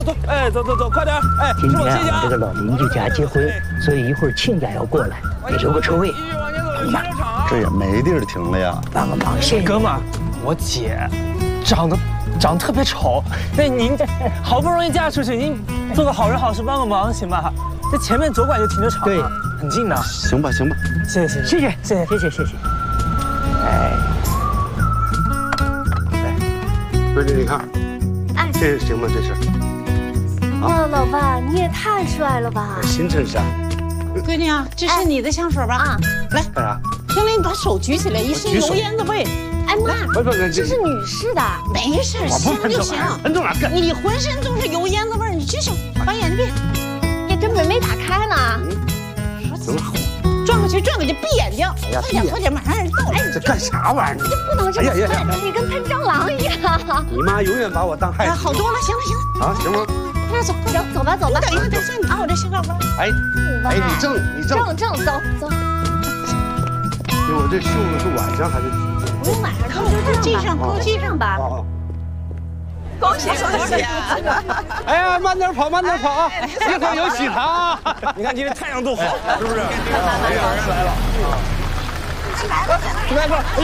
走，哎，走，快点！哎， 今天我这个老邻居家结婚，所以一会儿亲家要过来，得留个车位。妈， 这也没地儿停了呀。 帮个忙，谢谢。 哥们儿，我姐长得特别丑，那您好不容易嫁出去，您做个好人好事帮个忙行吗？这前面左拐就停车场，对，很近的。 行吧。 谢谢。 哎， 闺女，你看， 哎， 这行吗？这是。 哇，老爸，你也太帅了吧！ 新衬衫。 闺女啊，这是你的香水吧？啊，来， 干啥？ 行了，你把手举起来，一身油烟子味。 哎妈， 不， 这是女士的， 没事，香就行。 喷这玩意儿， 你浑身都是油烟子味儿，你举手，把眼睛闭。 也这门没打开呢。 说咋转过去，闭眼睛。快点，马上人到了。 这干啥玩意儿？ 这不能这么帅，你跟喷蟑螂一样。 你妈永远把我当害哎， 子。 好多了，行了。 啊，行吗？ 快点走， 走吧。 等一会儿，等你拿我这香皂包。 哎，你正， 正，走。 我这绣的是晚上还是？ 不用晚上，就系上吧。恭喜！ 哎呀，慢点跑啊！一会儿有喜糖。 你看今天太阳多好，是不是？ 有人来了。 来了！哎呦！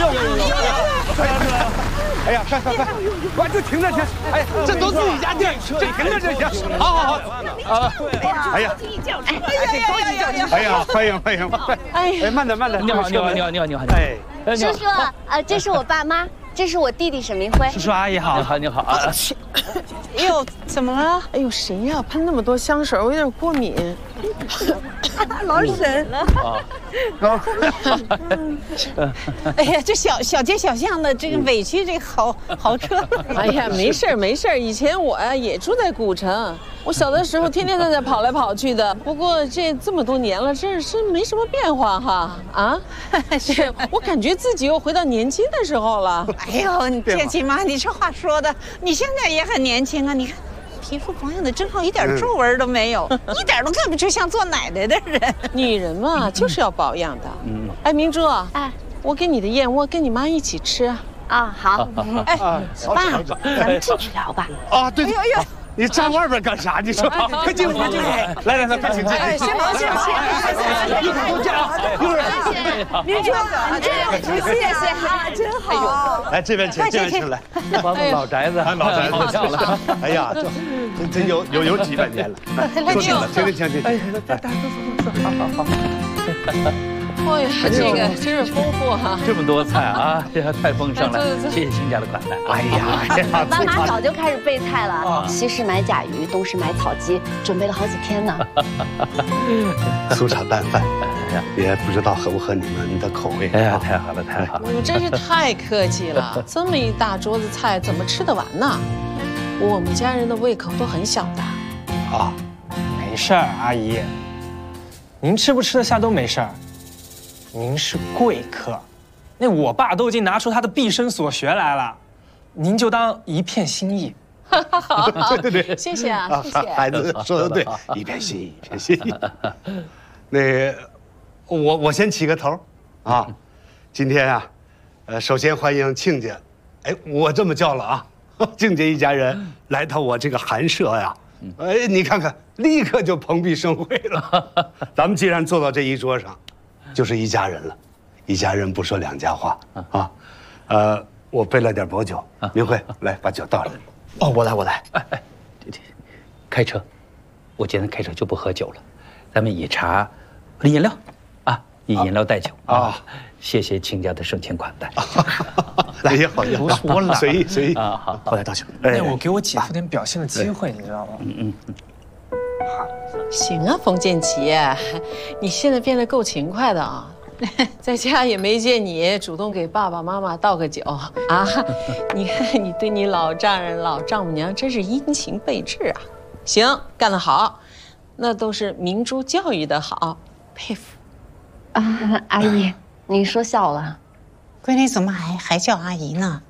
哎呀，快，就停！哎，这都自己家店，这停着就行。好。啊，哎呀，哎呀，欢迎！哎，慢点。 你好。 哎， 叔叔，这是我爸妈，这是我弟弟沈明辉。 叔叔阿姨好。你好啊。 哎呦，怎么了？ 哎呦，谁呀？喷那么多香水，我有点过敏。老沈。 哎呀，这小街小巷的，这个委屈这个豪车。 哎呀，没事。以前我呀也住在古城，我小的时候天天在这跑来跑去的。不过这么多年了，真是没什么变化哈。啊，是我感觉自己又回到年轻的时候了。 哎呦，天琪妈，你这话说的，你现在也很年轻啊！你看，皮肤保养的真好，一点皱纹都没有，一点都看不出像做奶奶的人。 女人嘛，就是要保养的。哎，明珠啊， 哎， 我给你的燕窝跟你妈一起吃啊。 啊，好。 哎，爸， 咱们进去聊吧。 啊，对。你站外边干啥？你说，快进屋！来，快请进。 哎，先忙。 一会儿都见啊！一会儿。 明珠，谢谢哈，真好。 来这边请，来。 这房子老宅子， 老宅子漂亮。哎呀，这有几百年了。坐定了，请。 哎，大家都坐。好。 哎呀，这个真是丰富哈！ 这么多菜啊，这太丰盛了。谢谢亲家的款待。哎呀， 妈妈早就开始备菜了，西市买甲鱼，东市买草鸡，准备了好几天呢。 粗茶淡饭，也不知道合不合你们的口味。 哎呀，太好了。 你们真是太客气了，这么一大桌子菜怎么吃得完呢？我们家人的胃口都很小的。 啊，没事儿，阿姨，您吃不吃得下都没事儿。您是贵客，那我爸都已经拿出他的毕生所学来了，您就当一片心意。 对， 谢谢啊，谢谢。 孩子说的对，一片心意。那我先起个头啊，今天啊，首先欢迎亲家，哎，我这么叫了啊，亲家一家人来到我这个寒舍呀，哎，你看看，立刻就蓬荜生辉了。咱们既然坐到这一桌上，就是一家人了，一家人不说两家话啊。我备了点薄酒，明慧来把酒倒来。 哦，我来。 哎，开车，我今天开车就不喝酒了，咱们以茶喝饮料啊，以饮料代酒啊。谢谢亲家的盛情款待。 来也好， 不是我懒， 随意啊。好， 后来道歉。 那我给我姐夫点表现的机会，你知道吗？ 行啊，冯建奇，你现在变得够勤快的啊。在家也没见你主动给爸爸妈妈倒个酒啊！你看你对你老丈人、老丈母娘真是殷勤备至啊！行，干得好，那都是明珠教育的好，佩服。 阿姨，您说笑了。 闺女怎么还叫阿姨呢？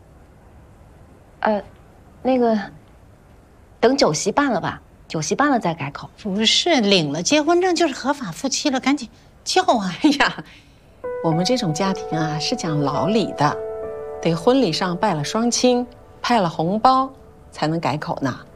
那个，等酒席办了吧，酒席办了再改口。 不是，领了结婚证就是合法夫妻了，赶紧叫啊！ 哎呀，我们这种家庭啊是讲老礼的，得婚礼上拜了双亲，派了红包才能改口呢。